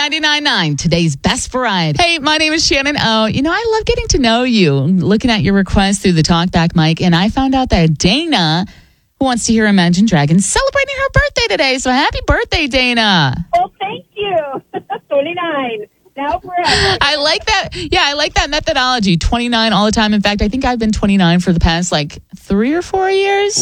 99.9, today's best variety. Hey, my name is Shannon O. You know, I love getting to know you, looking at your requests through the talkback mic, and I found out that Dana, who wants to hear Imagine Dragons, celebrating her birthday today. So happy birthday, Dana. Oh, thank you. 29. Now forever. I like that. Yeah, I like that methodology. 29 all the time. In fact, I think I've been 29 for the past 3 or 4 years.